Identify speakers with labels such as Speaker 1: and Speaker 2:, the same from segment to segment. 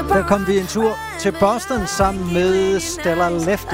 Speaker 1: Der kom vi en tur til Boston sammen med Stella Lefty.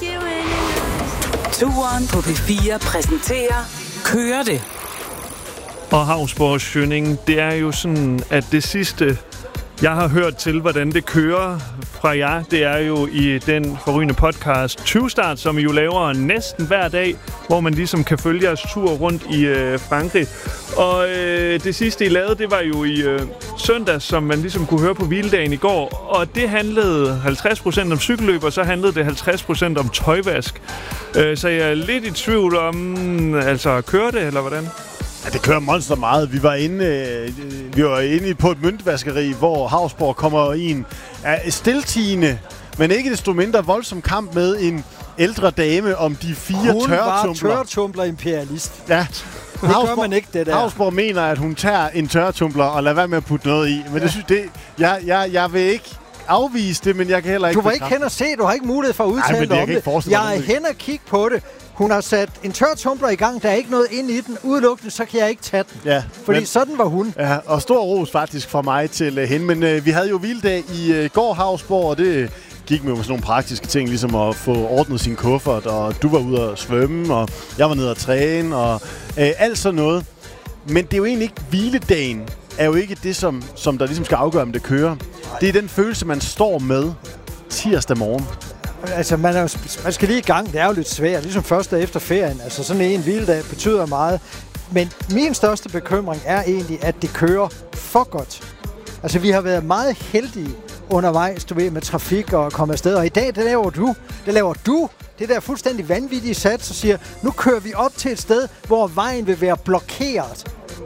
Speaker 2: Turen på P4 præsenterer Kører det.
Speaker 3: Og Hausborg Schønning, det er jo sådan, at det sidste, jeg har hørt til, hvordan det kører fra jer, det er jo i den forrygende podcast 20start, som I jo laver næsten hver dag, hvor man ligesom kan følge jeres tur rundt i Frankrig. Og det sidste, I lavede, det var jo i søndags, som man ligesom kunne høre på hviledagen i går. Og det handlede 50% om cykelløb, og så handlede det 50% om tøjvask. Så jeg er lidt i tvivl om, altså kører det, eller hvordan?
Speaker 4: Ja, det kører monster meget. Vi var inde på et møntvaskeri, hvor Hausborg kommer i en stiltigende, men ikke desto mindre voldsom kamp med en ældre dame om de 4 tørretumbler.
Speaker 1: Hun var tørretumbler-imperialist.
Speaker 4: Ja.
Speaker 1: Det gør man ikke, det der.
Speaker 4: Hausborg mener, at hun tager en tørretumbler og lader være med at putte noget i. Men det synes jeg vil ikke afvise det, men jeg kan heller ikke...
Speaker 1: Du var ikke hen og se, du har ikke mulighed for at udtale dig om det. Jeg er hen og kigge på det. Hun har sat en tørretumbler i gang, der er ikke noget inde i den. Udelukkende, så kan jeg ikke tage den. Ja, fordi sådan var hun.
Speaker 4: Ja, og stor ros faktisk fra mig til hende. Men vi havde jo hviledag i går, Hausborg, og det gik med sådan nogle praktiske ting, ligesom at få ordnet sin kuffert, og du var ude at svømme, og jeg var nede at træne, og alt sådan noget. Men det er jo egentlig ikke hviledagen, er jo ikke det, som der ligesom skal afgøre, om det kører. Det er den følelse, man står med tirsdag morgen.
Speaker 1: Altså, man skal lige i gang. Det er jo lidt svært, ligesom første dag efter ferien. Altså, sådan en hviledag betyder meget. Men min største bekymring er egentlig, at det kører for godt. Altså, vi har været meget heldige undervejs, du ved, med trafik og komme afsted. Og i dag, det laver du. Det der fuldstændig vanvittige sats og siger, nu kører vi op til et sted, hvor vejen vil være blokeret.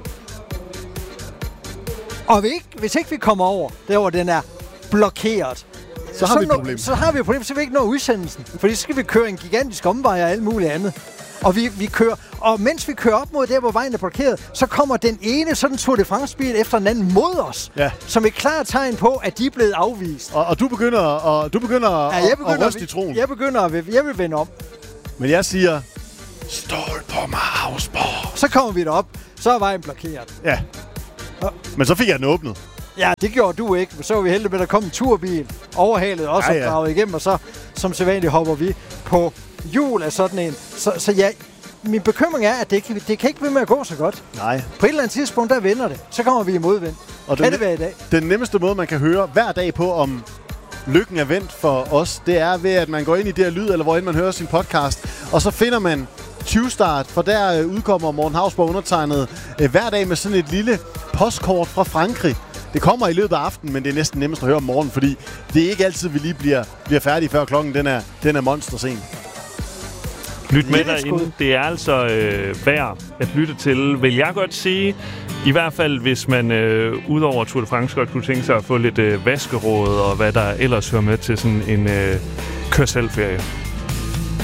Speaker 1: Og hvis ikke vi kommer over, der hvor den er blokeret,
Speaker 4: så har vi et problem.
Speaker 1: Så har vi et problem, så vil vi ikke nå udsendelsen. Fordi så skal vi køre en gigantisk omvej og alt muligt andet. Og vi kører, og mens vi kører op mod der, hvor vejen er blokeret, så kommer den ene sådan Tour de France-bil efter den anden mod os. Ja. Som et klart tegn på, at de er blevet afvist.
Speaker 4: Og du begynder at ryste i troen.
Speaker 1: Jeg vil vende om.
Speaker 4: Men jeg siger, stol på mig, Hausborg.
Speaker 1: Så kommer vi derop, så er vejen blokeret.
Speaker 4: Ja. Men så fik jeg den åbnet.
Speaker 1: Ja, det gjorde du ikke. Så var vi heldige med, at der kom en turbil overhalet også og draget igennem, og så som sædvanligt hopper vi på hjul af sådan en. Så ja, min bekymring er, at det kan ikke blive med at gå så godt.
Speaker 4: Nej.
Speaker 1: På et eller andet tidspunkt, der vender det. Så kommer vi i modvind. Og kan det være i dag?
Speaker 4: Den nemmeste måde, man kan høre hver dag på, om lykken er vendt for os, det er ved, at man går ind i det her lyd, eller hvor end man hører sin podcast, og så finder man 20start, for der udkommer Morten Hausborg undertegnet hver dag med sådan et lille postkort fra Frankrig. Det kommer i løbet af aftenen, men det er næsten nemmest at høre om morgenen, fordi det er ikke altid, vi lige bliver færdige, før klokken den er monstersen.
Speaker 3: Lyt med derinde. Det er altså værd at lytte til, vil jeg godt sige. I hvert fald, hvis man udover Tour de France godt kunne tænke sig at få lidt vaskeråd og hvad der ellers hører med til sådan en kør-selv-ferie.